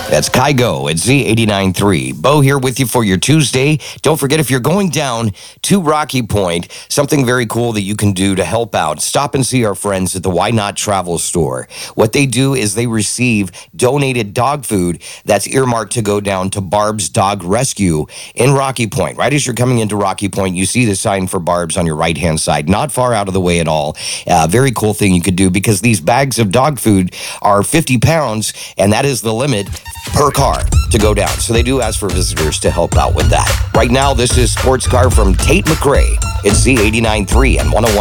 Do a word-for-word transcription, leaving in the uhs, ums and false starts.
That's Kygo at Z eighty-nine point three. Bo here with you for your Tuesday. Don't forget, if you're going down to Rocky Point, something very cool that you can do to help out, stop and see our friends at the Why Not Travel Store. What they do is they receive donated dog food that's earmarked to go down to Barb's Dog Rescue in Rocky Point. Right as you're coming into Rocky Point, you see the sign for Barb's on your right-hand side, not far out of the way at all. Uh, very cool thing you could do, because these bags of dog food are fifty pounds, and that is the limit per car to go down. So they do ask for visitors to help out with that. Right now, this is Sports Car from Tate McRae. It's Z eighty-nine point three and one oh one.